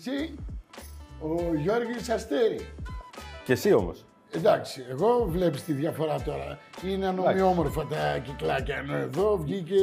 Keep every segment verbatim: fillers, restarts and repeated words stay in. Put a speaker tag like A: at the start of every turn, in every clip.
A: εσύ, ο Γιώργης Αστέρι.
B: Και εσύ όμως.
A: Εντάξει, εγώ βλέπεις τη διαφορά τώρα. Είναι ανομοιόμορφα τα κυκλάκια, ενώ εδώ βγήκε...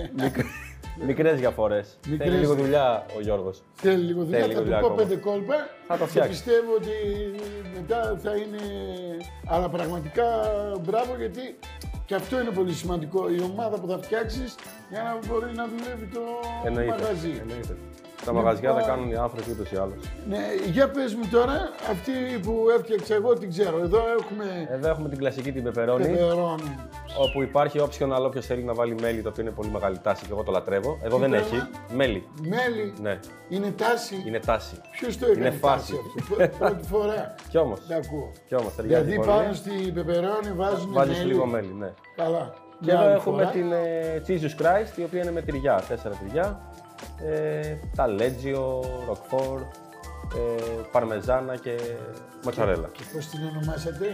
B: Μικρές διαφορές.
A: Μικρές.
B: Θέλει λίγο δουλειά ο Γιώργος.
A: Θέλει λίγο δουλειά,
B: Θέλει
A: θα
B: δουλειά
A: του πω
B: ακόμα.
A: πέντε κόλπα
B: Θα το
A: και
B: φτιάξει.
A: πιστεύω ότι μετά θα είναι... Αλλά πραγματικά μπράβο, γιατί και αυτό είναι πολύ σημαντικό. Η ομάδα που θα φτιάξεις για να μπορεί να δουλεύει το
B: Εννοείται.
A: μαγαζί.
B: Εννοείται. Τα μαγαζιά τα κάνουν οι άνθρωποι ούτως ή άλλως.
A: Ναι, για πες μου τώρα, αυτή που έφτιαξα εγώ την ξέρω. Εδώ έχουμε
B: Εδώ έχουμε την κλασική την πεπερώνη,
A: πεπερώνι.
B: όπου υπάρχει optional όποιος θέλει να βάλει μέλι, το οποίο είναι πολύ μεγάλη τάση και εγώ το λατρεύω. Εδώ δεν
A: πράγμα?
B: έχει. Μέλι.
A: Μέλι.
B: Ναι,
A: Είναι τάση.
B: είναι τάση.
A: Ποιος το έκανε
B: Είναι φάση.
A: τάση αυτό, Πρω- πρώτη φορά.
B: Κι όμως.
A: Τα ακούω.
B: Κι όμως ταιριάζει
A: Δηλαδή
B: πολύ.
A: πάνω στην πεπερώνι βάζουν
B: Βάζεις
A: μέλι.
B: λίγο μέλι, ναι.
A: Καλά.
B: Και
A: Μια
B: εδώ
A: άλλη
B: έχουμε
A: φορά.
B: την ε, Jesus Christ, η οποία είναι με τυριά, τέσσερα τυριά. Ε, τα Leggio, Roquefort, ε, Παρμεζάνα και Μοτσαρέλα.
A: Και πώς την ονομάσατε?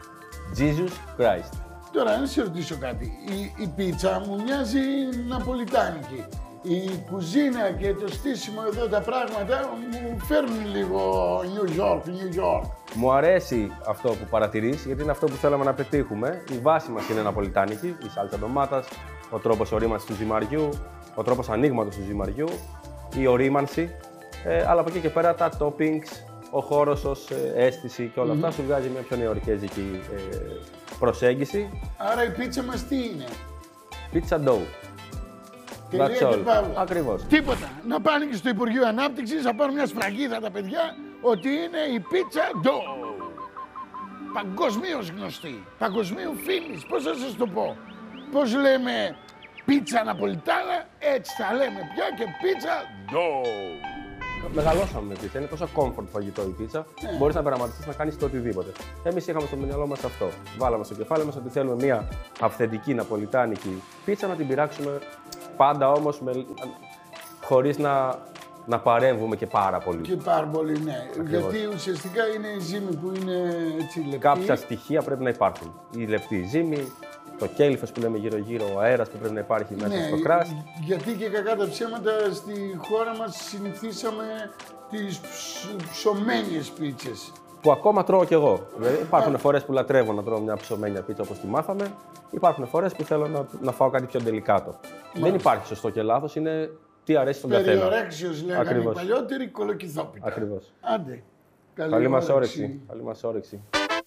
B: Jesus Christ.
A: Τώρα, να σε ρωτήσω κάτι. Η, η πίτσα μου μοιάζει ναπολιτάνικη. Η κουζίνα και το στήσιμο εδώ τα πράγματα μου φέρνουν λίγο New York, New York.
B: Μου αρέσει αυτό που παρατηρείς, γιατί είναι αυτό που θέλαμε να πετύχουμε. Η βάση μας είναι ναπολιτάνικη, η σάλτσα ντομάτας, ο τρόπος ορίμανσης του ζυμαριού, ο τρόπος ανοίγματος του ζυμαριού, η ορίμανση, ε, αλλά από εκεί και πέρα τα toppings, ο χώρος ως ε, αίσθηση και όλα αυτά σου βγάζει μια πιο νεοορκέζικη ε, προσέγγιση.
A: Άρα η πίτσα μας τι είναι?
B: Pizza dough.
A: Τελεία
B: That's
A: και
B: all.
A: παύλα.
B: Ακριβώς.
A: Τίποτα. Να πάνε και στο Υπουργείο Ανάπτυξης, να πάρουν μια σφραγίδα τα παιδιά ότι είναι η πίτσα dough. Παγκοσμίως γνωστή. Παγκοσμίου φήμης. Πώς θα σας το πω. Πώς λέμε πίτσα ναπολιτάνα, έτσι θα λέμε πια και πίτσα dough.
B: Μεγαλώσαμε με πίτσα. Είναι τόσο comfort φαγητό η πίτσα.
A: Ναι.
B: Μπορείς να πειραματιστείς να κάνεις το οτιδήποτε. Εμείς είχαμε στο μυαλό μας αυτό. Βάλαμε στο κεφάλι μας ότι θέλουμε μια αυθεντική ναπολιτάνικη πίτσα, να την πειράξουμε πάντα όμως με... χωρίς να... να παρέμβουμε και πάρα πολύ.
A: Και πάρα πολύ, ναι.
B: Ακριβώς.
A: Γιατί ουσιαστικά είναι η ζύμη που είναι έτσι λεπτή.
B: Κάποια στοιχεία πρέπει να υπάρχουν. Η λεπτή ζύμη, το κέλυφος που λέμε γύρω-γύρω, ο αέρας που πρέπει να υπάρχει μέσα
A: Ναι,
B: στο κράσι.
A: γιατί και κακά τα ψέματα στη χώρα μας συνηθίσαμε τις ψ- ψωμένιες πίτσες.
B: Που ακόμα τρώω κι εγώ. Δηλαδή, υπάρχουν φορές που λατρεύω να τρώω μια ψωμένια πίτσα όπως τη μάθαμε. Υπάρχουν φορές που θέλω να, να φάω κάτι πιο τελικάτο. Δεν υπάρχει σωστό και λάθος, είναι τι αρέσει στον καθένα.
A: Περιορέξιος λέγανε οι
B: Ακριβώς.
A: παλιότεροι, κολοκυθόπιτα.
B: Ακριβώς.
A: Άντε.
B: Καλή μας όρεξη. Καλή μας όρεξη.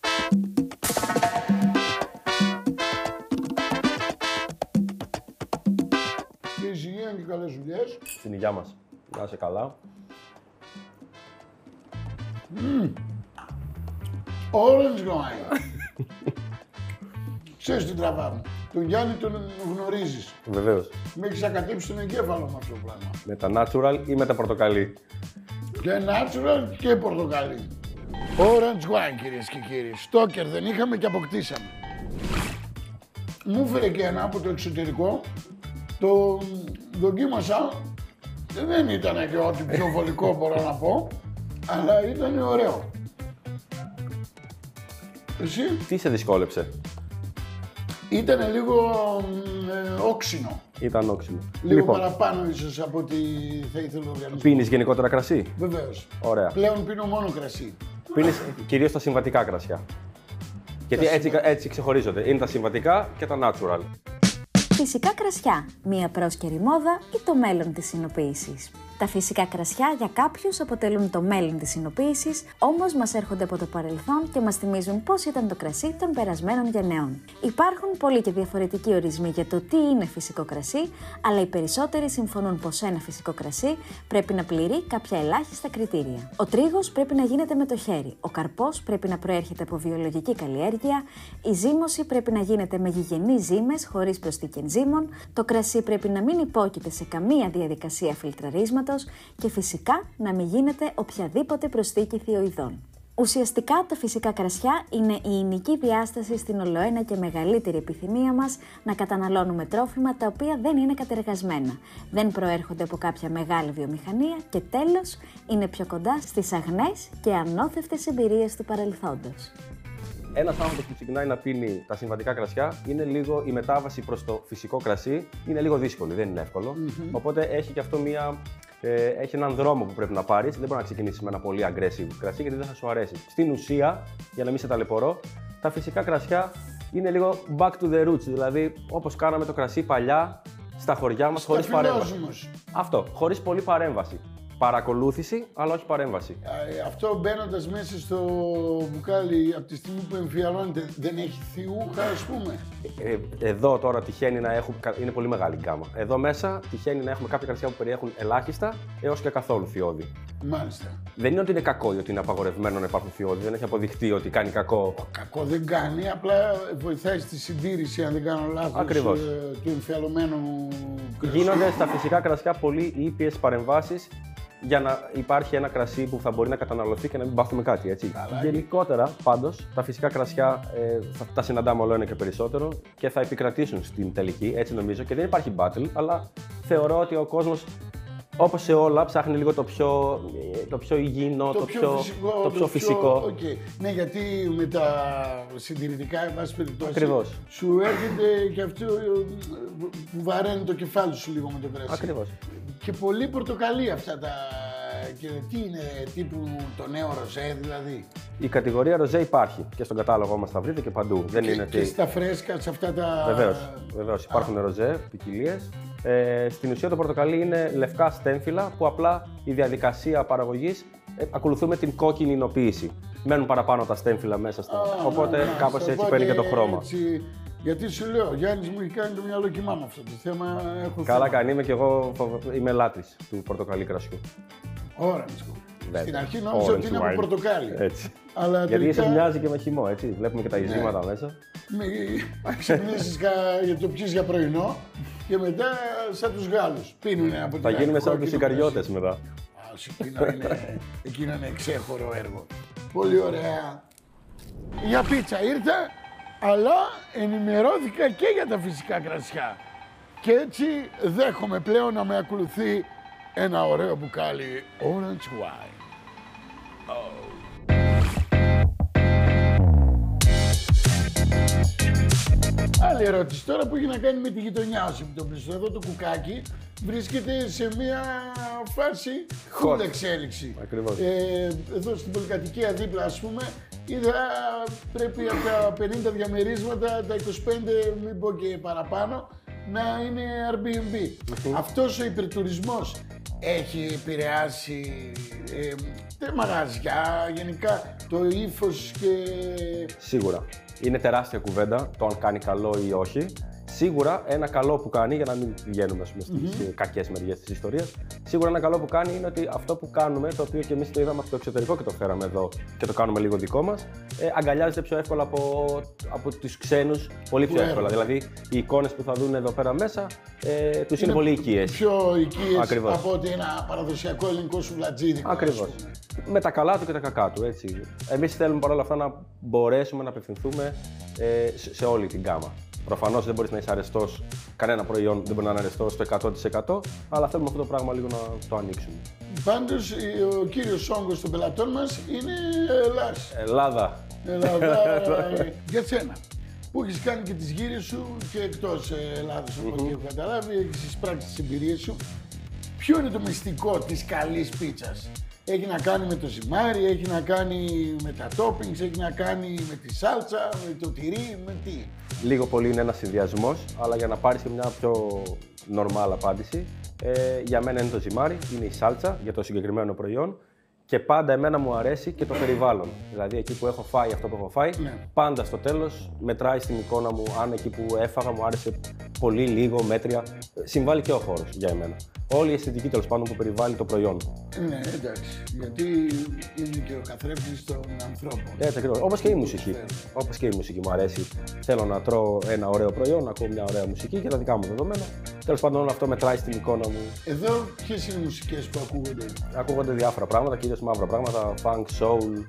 A: Και υγεία και καλές δουλειές.
B: Στην υγειά μας. Να είσαι καλά.
A: Orange wine. Ξέρεις τι τραβάμε. Τον Γιάννη τον γνωρίζεις.
B: Βεβαίως.
A: Με έχεις ακατέψει τον εγκέφαλο με αυτό το πράγμα.
B: Με τα natural ή με τα πορτοκαλί.
A: Και natural και πορτοκαλί. Orange wine, κυρίες και κύριοι. Στόκερ δεν είχαμε και αποκτήσαμε. Μου έφερε και ένα από το εξωτερικό. Το δοκίμασα. Δεν ήταν και ό,τι πιο βολικό μπορώ να πω. Αλλά ήταν ωραίο. Εσύ?
B: Τι σε δυσκόλεψε?
A: Ήταν λίγο ε, όξινο.
B: Ήταν όξινο.
A: Λίγο παραπάνω ίσως από ό,τι θα ήθελε ο οργανισμός.
B: Πίνεις γενικότερα κρασί?
A: Βεβαίως.
B: Ωραία.
A: Πλέον πίνω μόνο κρασί.
B: Πίνεις κυρίως τα συμβατικά κρασιά. Γιατί έτσι, έτσι ξεχωρίζονται. Είναι τα συμβατικά και τα natural.
C: Φυσικά κρασιά, μία πρόσκαιρη μόδα ή το μέλλον της συνοποίησης. Τα φυσικά κρασιά για κάποιους αποτελούν το μέλλον της συνοποίησης, όμως μας έρχονται από το παρελθόν και μας θυμίζουν πώς ήταν το κρασί των περασμένων γενναιών. Υπάρχουν πολλοί και διαφορετικοί ορισμοί για το τι είναι φυσικό κρασί, αλλά οι περισσότεροι συμφωνούν πως ένα φυσικό κρασί πρέπει να πληρεί κάποια ελάχιστα κριτήρια. Ο τρίγος πρέπει να γίνεται με το χέρι, ο καρπός πρέπει να προέρχεται από βιολογική καλλιέργεια, η ζύμωση πρέπει να γίνεται με γηγενείς ζύμες χωρίς προσθήκη ενζύμων, το κρασί πρέπει να μην υπόκειται σε καμία διαδικασία φιλτραρίσματος και φυσικά να μην γίνεται οποιαδήποτε προσθήκη θειοειδών. Ουσιαστικά τα φυσικά κρασιά είναι η ηνική διάσταση στην ολοένα και μεγαλύτερη επιθυμία μας να καταναλώνουμε τρόφιμα τα οποία δεν είναι κατεργασμένα, δεν προέρχονται από κάποια μεγάλη βιομηχανία και τέλος είναι πιο κοντά στις αγνές και ανώθευτες εμπειρίες του παρελθόντος.
B: Ένας άνθρωπος που ξεκινάει να πίνει τα συμβατικά κρασιά, είναι λίγο η μετάβαση προς το φυσικό κρασί, είναι λίγο δύσκολη, δεν είναι εύκολο. Mm-hmm. Οπότε έχει και αυτό μία Ε, έχει έναν δρόμο που πρέπει να πάρεις. Δεν μπορεί να ξεκινήσεις με ένα πολύ aggressive κρασί γιατί δεν θα σου αρέσει. Στην ουσία, για να μην σε ταλαιπωρώ, τα φυσικά κρασιά είναι λίγο back to the roots. Δηλαδή, όπως κάναμε το κρασί παλιά στα χωριά μας, χωρίς παρέμβαση. Αυτό, χωρίς πολύ παρέμβαση. Παρακολούθηση, αλλά όχι παρέμβαση.
A: Ε, αυτό μπαίνοντας μέσα στο μπουκάλι από τη στιγμή που εμφιαλώνεται, δεν έχει θιούχα, ας πούμε.
B: Ε, ε, εδώ τώρα τυχαίνει να έχουν. Είναι πολύ μεγάλη γκάμα. Εδώ μέσα τυχαίνει να έχουμε κάποια κρασιά που περιέχουν ελάχιστα έως και καθόλου θειώδη.
A: Μάλιστα.
B: Δεν είναι ότι είναι κακό ή ότι είναι απαγορευμένο να υπάρχουν θειώδη. Δεν έχει αποδειχτεί ότι κάνει κακό.
A: Κακό δεν κάνει, απλά βοηθάει στη συντήρηση, αν δεν κάνω λάθος,
B: Ακριβώς.
A: ε, του εμφιαλωμένου κρασιού.
B: Γίνονται στα φυσικά κρασιά πολύ ήπιες παρεμβάσεις για να υπάρχει ένα κρασί που θα μπορεί να καταναλωθεί και να μην πάθουμε κάτι, έτσι.
A: Καλά.
B: Γενικότερα, πάντως, τα φυσικά κρασιά ε, θα τα συναντάμε όλο ένα και περισσότερο και θα επικρατήσουν στην τελική, έτσι νομίζω. Και δεν υπάρχει battle, αλλά θεωρώ ότι ο κόσμος, όπως σε όλα, ψάχνει λίγο το πιο, το πιο υγιεινό, το, το πιο, πιο φυσικό. Το πιο φυσικό.
A: Okay. Ναι, γιατί με τα συντηρητικά, εν πάση περιπτώσει,
B: Ακριβώς.
A: σου έρχεται και αυτό που βαραίνει το κεφάλι σου λίγο με το κρασί.
B: Ακριβώς.
A: Και πολύ πορτοκαλί αυτά τα... Και τι είναι, τύπου το νέο ροζέ δηλαδή.
B: Η κατηγορία ροζέ υπάρχει και στον κατάλογο μας θα βρείτε και παντού.
A: Και,
B: Δεν είναι
A: και
B: ότι...
A: στα φρέσκα, σε αυτά τα...
B: Βεβαίως, βεβαίως. Υπάρχουν ροζέ, ποικιλίες. Ε, στην ουσία το πορτοκαλί είναι λευκά στέμφυλλα που απλά η διαδικασία παραγωγής ε, ακολουθούμε την κόκκινη υνοποίηση. Μένουν παραπάνω τα στέμφυλλα μέσα στα.
A: Α,
B: οπότε
A: ναι, ναι,
B: κάπως
A: οπότε,
B: έτσι παίρνει και το χρώμα.
A: Έτσι, γιατί σου λέω, ο Γιάννης μου έχει κάνει το μυαλό κοιμά με αυτό το θέμα. Έχω
B: Καλά
A: θέμα.
B: κάνει, είμαι και εγώ είμαι λάτρης του πορτοκαλί κρασιού.
A: Orange.
B: Βέβαια.
A: Στην αρχή νόμιζα ότι είναι από
B: wine.
A: πορτοκάλι.
B: Έτσι.
A: Αλλά
B: Γιατί
A: τελικά...
B: ίσως μοιάζει και με χυμό, έτσι. Βλέπουμε και τα ειζήματα μέσα.
A: Με ξυπνήσεις κα- για το πιείς για πρωινό και μετά σαν τους Γάλλους. Πίνουνε από την
B: Θα γίνουμε σαν
A: κόκκινο
B: τους Ικαριώτες μετά.
A: κρασί. Α, εκείνο είναι, εκείνο είναι εξέχωρο έργο. Πολύ ωραία. Για πίτσα ήρθα, αλλά ενημερώθηκα και για τα φυσικά κρασιά. Και έτσι δέχομαι πλέον να με ακολουθεί ένα ωραίο μπουκάλι orange wine. Άλλη ερώτηση τώρα που έχει να κάνει με τη γειτονιά σου. Το πλησιό εδώ το κουκάκι βρίσκεται σε μια φάση
B: Hot.
A: full εξέλιξη.
B: Ακριβώς.
A: Ε, εδώ στην πολυκατοικία δίπλα, ας πούμε, είδα πρέπει από τα πενήντα διαμερίσματα, τα είκοσι πέντε, μην πω και παραπάνω, να είναι Airbnb. Αυτός ο υπερτουρισμός έχει επηρεάσει ε, τα μαγαζιά, γενικά το ύφος και...
B: Σίγουρα. Είναι τεράστια κουβέντα το αν κάνει καλό ή όχι. Σίγουρα ένα καλό που κάνει, για να μην βγαίνουμε ας πούμε, στις mm-hmm. κακές μεριές της ιστορίας, σίγουρα ένα καλό που κάνει είναι ότι αυτό που κάνουμε, το οποίο και εμείς το είδαμε από το εξωτερικό και το φέραμε εδώ και το κάνουμε λίγο δικό μας, ε, αγκαλιάζεται πιο εύκολα από, από τους ξένους, πολύ πιο
A: Που
B: εύκολα. Δηλαδή, οι εικόνες που θα δουν εδώ πέρα μέσα ε, τους είναι, είναι πολύ οικίες.
A: Πιο οικίες
B: Ακριβώς.
A: από ότι ένα παραδοσιακό ελληνικό σουβλατζίδικο.
B: Ακριβώς. Με τα καλά του και τα κακά του, έτσι. Εμείς θέλουμε παρόλα αυτά να μπορέσουμε να απευθυνθούμε ε, σε, σε όλη την γκάμα. Προφανώς δεν μπορείς να είσαι αρεστός, κανένα προϊόν δεν μπορεί να είναι αρεστό στο εκατό τοις εκατό, αλλά θέλουμε αυτό το πράγμα λίγο να το ανοίξουμε.
A: Πάντως, ο κύριος όγκος των πελατών μας είναι Ελλάς.
B: Ελλάδα.
A: Ελλάδα, για σένα. Που έχεις κάνει και τις γύρες σου και εκτός Ελλάδος, από ό,τι έχω καταλάβει, έχεις εισπράξει τις εμπειρίες σου. Ποιο είναι το μυστικό της καλής πίτσας? Έχει να κάνει με το ζυμάρι, έχει να κάνει με τα toppings, έχει να κάνει με τη σάλτσα, με το τυρί, με τι?
B: Λίγο πολύ είναι ένας συνδυασμός, αλλά για να πάρεις και μια πιο normal απάντηση, ε, για μένα είναι το ζυμάρι, είναι η σάλτσα για το συγκεκριμένο προϊόν και πάντα εμένα μου αρέσει και το περιβάλλον. Δηλαδή εκεί που έχω φάει αυτό που έχω φάει,
A: Ναι.
B: πάντα στο τέλος μετράει στην εικόνα μου αν εκεί που έφαγα μου άρεσε πολύ, λίγο, μέτρια. Συμβάλλει και ο χώρος για εμένα. Όλη η αισθητική τέλος πάντων που περιβάλλει το προϊόν.
A: Ναι, εντάξει. Γιατί είναι και ο καθρέφτης των ανθρώπων.
B: Έτσι ακριβώς. Όπως και η μουσική. Όπως και η μουσική μου αρέσει. Θέλω να τρώω ένα ωραίο προϊόν, να ακούω μια ωραία μουσική και τα δικά μου δεδομένα. Τέλος πάντων, όλο αυτό μετράει στην εικόνα μου.
A: Εδώ ποιες είναι οι μουσικές που ακούγονται?
B: Ακούγονται διάφορα πράγματα, κυρίως μαύρα πράγματα, funk, soul,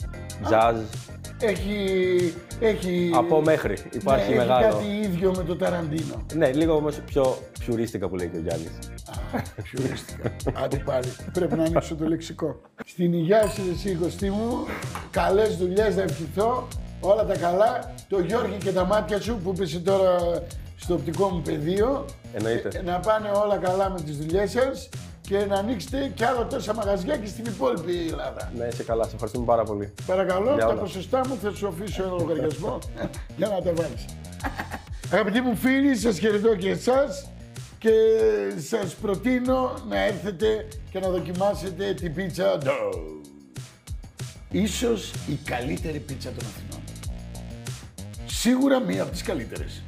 B: jazz.
A: Έχει, έχει...
B: Από μέχρι. Υπάρχει
A: ναι,
B: μεγάλο.
A: Έχει κάτι ίδιο με το Ταραντίνο.
B: Ναι, λίγο όμως πιο πιουρίστικα που λέει και ο Γιάννης.
A: Α, πιουρίστικα. Άντε πάλι. Πρέπει να ανοίξω το λεξικό. Στην υγειά σου, εσύ Κωστή μου, καλές δουλειές να ευχηθώ, όλα τα καλά. Το Γιώργη και τα μάτια σου που πέσε τώρα στο οπτικό μου πεδίο.
B: Εννοείται.
A: Ε, να πάνε όλα καλά με τις δουλειές σας. Και και να ανοίξετε κι άλλα τόσα μαγαζιά και στην υπόλοιπη Ελλάδα.
B: Ναι, είσαι καλά. Σε ευχαριστούμε πάρα πολύ.
A: Παρακαλώ,
B: Για
A: τα
B: όλα.
A: ποσοστά μου θα σου αφήσω ένα λογαριασμό για να τα βάλεις. Αγαπητοί μου φίλοι, σας χαιρετώ και εσάς και σας προτείνω να έρθετε και να δοκιμάσετε την πίτσα Dough. Ίσως η καλύτερη πίτσα των Αθηνών. Σίγουρα μία από τις καλύτερες.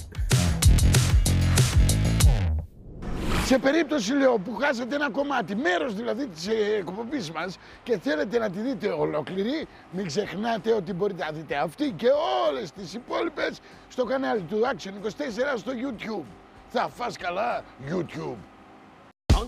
A: Σε περίπτωση, λέω, που χάσατε ένα κομμάτι, μέρος δηλαδή της εκπομπής μας και θέλετε να τη δείτε ολόκληρη, μην ξεχνάτε ότι μπορείτε να δείτε αυτή και όλες τις υπόλοιπες στο κανάλι του Action είκοσι τέσσερα στο YouTube. Θα φας καλά YouTube.